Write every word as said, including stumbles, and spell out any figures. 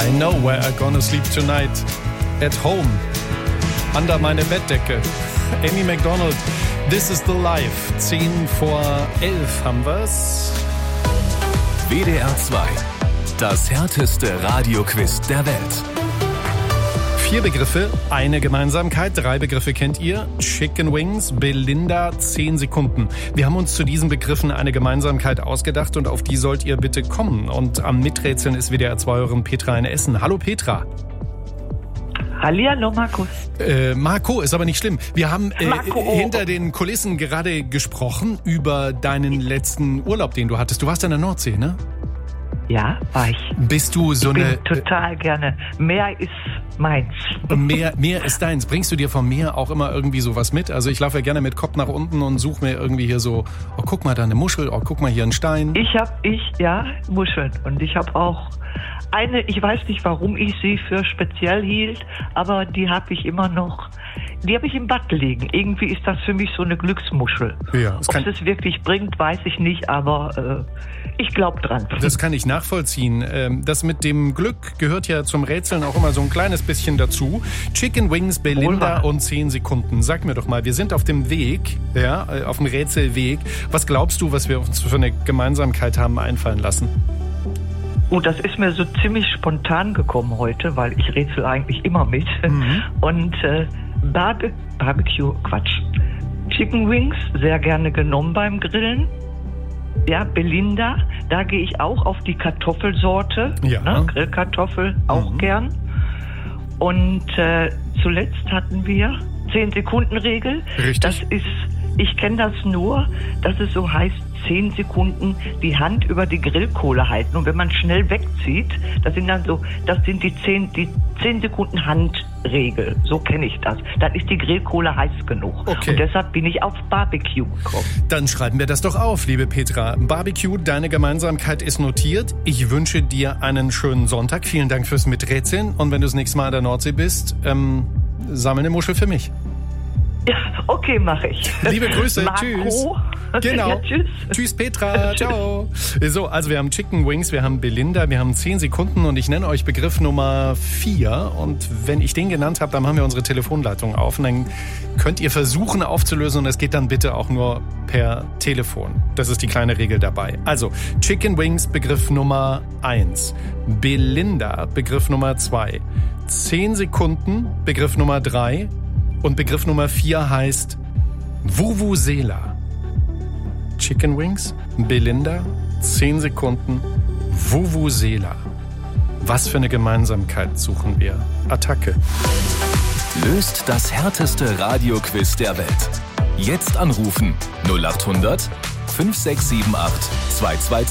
I know where I'm gonna sleep tonight. At home. Under meine Bettdecke. Amy Macdonald. This is the life. Zehn vor elf haben wir's. W D R zwei. Das härteste Radioquiz der Welt. Vier Begriffe, eine Gemeinsamkeit. Drei Begriffe kennt ihr. Chicken Wings, Belinda, zehn Sekunden. Wir haben uns zu diesen Begriffen eine Gemeinsamkeit ausgedacht und auf die sollt ihr bitte kommen. Und am Miträtseln ist W D R zwei-Hörerin Petra in Essen. Hallo Petra. Hallihallo, Markus. Äh, Marco, ist aber nicht schlimm. Wir haben äh, hinter den Kulissen gerade gesprochen über deinen letzten Urlaub, den du hattest. Du warst an der Nordsee, ne? Ja, war ich. Bist du so ich eine... bin total gerne. Meer ist meins. Meer, Meer ist deins. Bringst du dir vom Meer auch immer irgendwie sowas mit? Also ich laufe ja gerne mit Kopf nach unten und suche mir irgendwie hier so, oh guck mal da eine Muschel, oh guck mal hier ein Stein. Ich habe, ich, ja, Muscheln. Und ich habe auch eine, ich weiß nicht, warum ich sie für speziell hielt, aber die habe ich immer noch, die habe ich im Bad liegen. Irgendwie ist das für mich so eine Glücksmuschel. Ja, Ob es es wirklich bringt, weiß ich nicht, aber äh, ich glaube dran. Das kann ich nachvollziehen. Das mit dem Glück gehört ja zum Rätseln auch immer so ein kleines bisschen dazu. Chicken Wings, Belinda und zehn Sekunden. Sag mir doch mal, wir sind auf dem Weg, ja, auf dem Rätselweg. Was glaubst du, was wir uns für eine Gemeinsamkeit haben einfallen lassen? Oh, das ist mir so ziemlich spontan gekommen heute, weil ich rätsel eigentlich immer mit. Mhm. Und äh, Barbe- Barbecue, Quatsch. Chicken Wings, sehr gerne genommen beim Grillen. Ja, Belinda, da gehe ich auch auf die Kartoffelsorte. Ja. Ne, Grillkartoffel, auch mhm. gern. Und äh, zuletzt hatten wir zehn-Sekunden-Regel. Richtig. Das ist, ich kenne das nur, dass es so heißt, zehn Sekunden die Hand über die Grillkohle halten. Und wenn man schnell wegzieht, das sind dann so, das sind die zehn, die zehn Sekunden Handregel. So kenne ich das. Dann ist die Grillkohle heiß genug. Okay. Und deshalb bin ich auf Barbecue gekommen. Dann schreiben wir das doch auf, liebe Petra. Barbecue, deine Gemeinsamkeit ist notiert. Ich wünsche dir einen schönen Sonntag. Vielen Dank fürs Miträtseln. Und wenn du das nächste Mal an der Nordsee bist, ähm, sammel eine Muschel für mich. Ja, okay, mache ich. Liebe Grüße, Marco. Tschüss. Genau. Ja, tschüss. Tschüss, Petra. Ciao. So, also wir haben Chicken Wings, wir haben Belinda, wir haben zehn Sekunden und ich nenne euch Begriff Nummer vier. Und wenn ich den genannt habe, dann haben wir unsere Telefonleitung auf und dann könnt ihr versuchen aufzulösen und es geht dann bitte auch nur per Telefon. Das ist die kleine Regel dabei. Also, Chicken Wings, Begriff Nummer eins. Belinda, Begriff Nummer zwei. zehn Sekunden, Begriff Nummer drei. Und Begriff Nummer vier heißt Vuvuzela. Chicken Wings, Belinda, zehn Sekunden, Vuvuzela. Was für eine Gemeinsamkeit suchen wir? Attacke. Löst das härteste Radioquiz der Welt. Jetzt anrufen null acht hundert fünf sechs sieben acht zwei zwei zwei.